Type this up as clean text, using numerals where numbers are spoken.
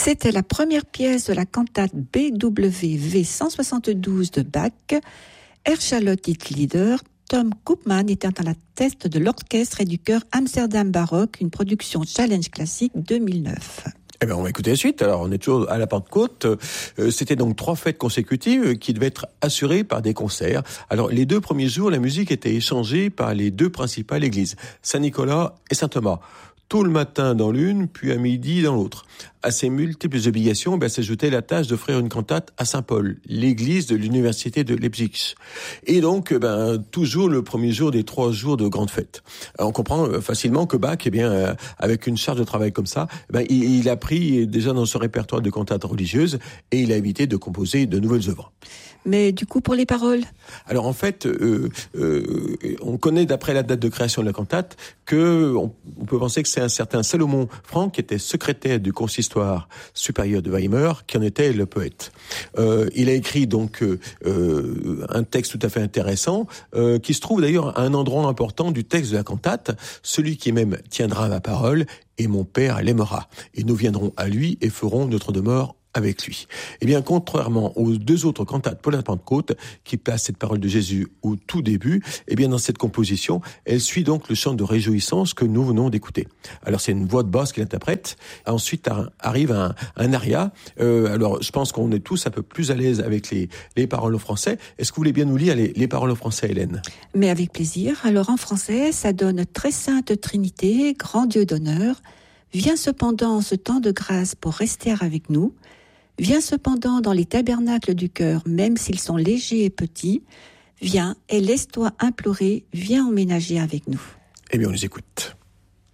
C'était la première pièce de la cantate BWV 172 de Bach. Charlotte Hitlieder, Tom Koopman était à la tête de l'orchestre et du chœur Amsterdam Baroque, une production Challenge Classique 2009. Eh bien, on va écouter la suite. Alors, on est toujours à la Pentecôte. C'était donc 3 fêtes consécutives qui devaient être assurées par des concerts. Alors, les 2 premiers jours, la musique était échangée par les 2 principales églises, Saint-Nicolas et Saint-Thomas. Tôt le matin dans l'une, puis à midi dans l'autre. À ces multiples obligations, s'ajoutait la tâche d'offrir une cantate à Saint-Paul, l'église de l'université de Leipzig. Et donc, toujours le premier jour des 3 jours de grande fête. Alors, on comprend facilement que Bach, avec une charge de travail comme ça, il a pris déjà dans son répertoire de cantates religieuses et il a évité de composer de nouvelles œuvres. Mais du coup, pour les paroles ? Alors en fait, on connaît d'après la date de création de la cantate que on peut penser que c'est un certain Salomon Franck qui était secrétaire du consistoire supérieur de Weimar qui en était le poète. Il a écrit donc un texte tout à fait intéressant qui se trouve d'ailleurs à un endroit important du texte de la cantate, celui qui même tiendra ma parole et mon père l'aimera. Et nous viendrons à lui et ferons notre demeure avec lui. Eh bien, contrairement aux 2 autres cantates pour la Pentecôte, qui placent cette parole de Jésus au tout début, eh bien, dans cette composition, elle suit donc le chant de réjouissance que nous venons d'écouter. Alors, c'est une voix de basse qui l'interprète. Ensuite, arrive un aria. Alors, je pense qu'on est tous un peu plus à l'aise avec les paroles en français. Est-ce que vous voulez bien nous lire les paroles en français, Hélène ? Mais avec plaisir. Alors, en français, ça donne « Très sainte Trinité, grand Dieu d'honneur, viens cependant en ce temps de grâce pour rester avec nous. Viens cependant dans les tabernacles du cœur, même s'ils sont légers et petits. Viens et laisse-toi implorer, viens emménager avec nous. Eh bien, on les écoute.